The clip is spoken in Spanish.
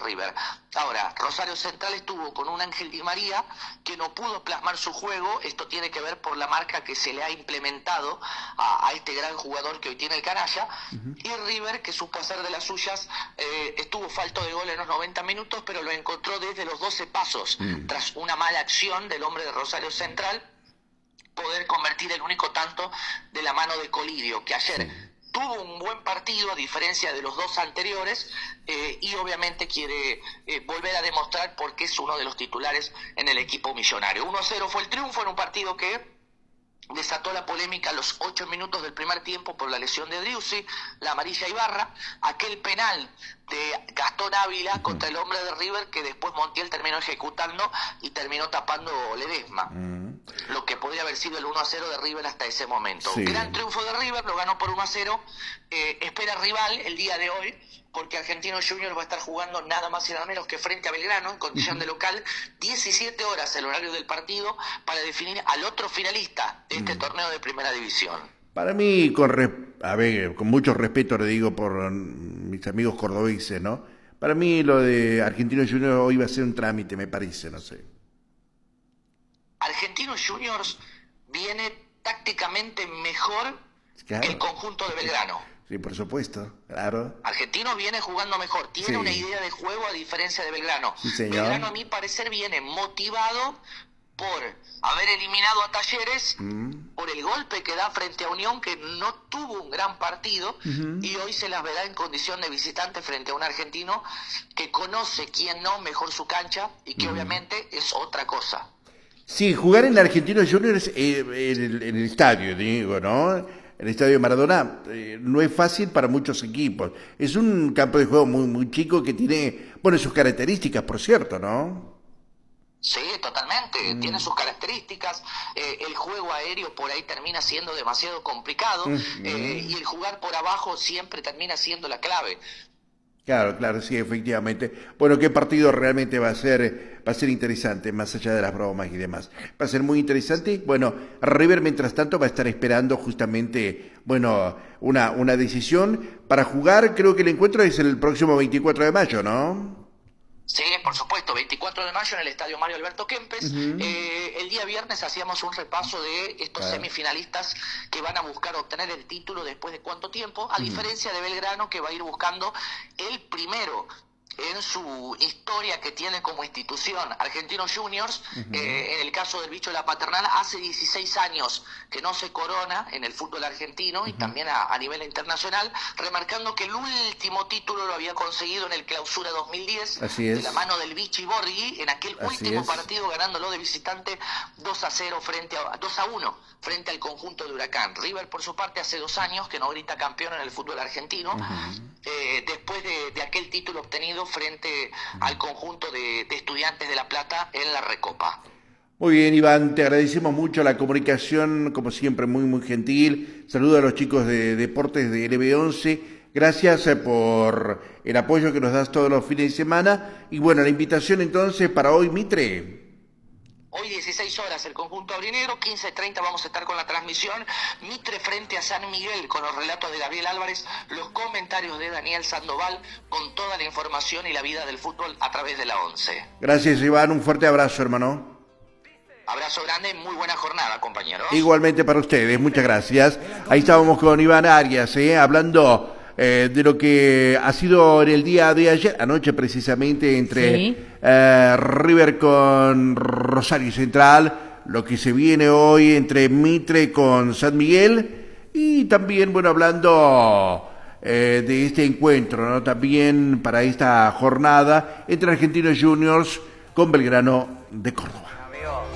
River. Ahora, Rosario Central estuvo con un Ángel Di María que no pudo plasmar su juego. Esto tiene que ver por la marca que se le ha implementado a este gran jugador que hoy tiene el canalla. Y River, que supo hacer de las suyas, estuvo falto de gol en los 90 minutos, pero lo encontró desde los 12 pasos, tras una mala acción del hombre de Rosario Central, poder convertir el único tanto de la mano de Colidio, que ayer tuvo un buen partido a diferencia de los dos anteriores, y obviamente quiere volver a demostrar por qué es uno de los titulares en el equipo millonario. 1-0 fue el triunfo en un partido que desató la polémica a los 8 minutos del primer tiempo por la lesión de Driussi, la amarilla Ibarra, aquel penal de Gastón Ávila contra el hombre de River que después Montiel terminó ejecutando y terminó tapando Ledesma. Lo que podría haber sido el 1-0 de River hasta ese momento. Sí. Gran triunfo de River, lo ganó por 1-0. Espera rival el día de hoy, porque Argentino Juniors va a estar jugando nada más y nada menos que frente a Belgrano en condición de local, 17 horas el horario del partido, para definir al otro finalista de este torneo de primera división. Para mí, con mucho respeto le digo por mis amigos cordobeses, ¿no? Para mí lo de Argentino Juniors hoy va a ser un trámite, me parece, no sé. Argentinos Juniors viene tácticamente mejor que el conjunto de Belgrano. Sí, por supuesto, claro. Argentino viene jugando mejor, tiene una idea de juego a diferencia de Belgrano. Sí, señor. Belgrano, a mi parecer, viene motivado por haber eliminado a Talleres, por el golpe que da frente a Unión, que no tuvo un gran partido, y hoy se las verá en condición de visitante frente a un argentino que conoce, quién no, mejor su cancha, y que obviamente es otra cosa. Sí, jugar en Argentinos Juniors en el estadio, digo, ¿no? El estadio Maradona no es fácil para muchos equipos. Es un campo de juego muy, muy chico que tiene, bueno, sus características, por cierto, ¿no? Sí, totalmente. Tiene sus características. El juego aéreo por ahí termina siendo demasiado complicado, y el jugar por abajo siempre termina siendo la clave. Claro, claro, sí, efectivamente. Bueno, qué partido realmente va a ser interesante, más allá de las bromas y demás. Va a ser muy interesante. Bueno, River, mientras tanto, va a estar esperando justamente, bueno, una decisión para jugar. Creo que el encuentro es el próximo 24 de mayo, ¿no? Sí, por supuesto, 24 de mayo en el Estadio Mario Alberto Kempes. El día viernes hacíamos un repaso de estos semifinalistas que van a buscar obtener el título después de cuánto tiempo, a diferencia de Belgrano, que va a ir buscando el primero en su historia que tiene como institución. Argentinos Juniors, en el caso del bicho de la Paternal, hace 16 años que no se corona en el fútbol argentino, y también a nivel internacional, remarcando que el último título lo había conseguido en el Clausura 2010, de la mano del Vichy Borghi, en aquel último partido, ganándolo de visitante 2-1 frente al conjunto de Huracán. River, por su parte, hace 2 años que no grita campeón en el fútbol argentino, después de aquel título obtenido frente al conjunto de Estudiantes de La Plata en la Recopa. Muy bien, Iván, te agradecemos mucho la comunicación, como siempre, muy, muy gentil. Saludos a los chicos de Deportes de LB11. Gracias por el apoyo que nos das todos los fines de semana. Y bueno, la invitación entonces para hoy, Mitre. Hoy 16 horas el conjunto aurinegro, 15:30 vamos a estar con la transmisión. Mitre frente a San Miguel, con los relatos de Gabriel Álvarez, los comentarios de Daniel Sandoval, con toda la información y la vida del fútbol a través de la 11. Gracias, Iván, un fuerte abrazo, hermano. Abrazo grande, muy buena jornada, compañeros. Igualmente para ustedes, muchas gracias. Ahí estábamos con Iván Arias, hablando de lo que ha sido en el día de ayer, anoche precisamente, entre River con Rosario Central, lo que se viene hoy entre Mitre con San Miguel, y también, bueno, hablando de este encuentro, ¿no? También para esta jornada entre Argentinos Juniors con Belgrano de Córdoba.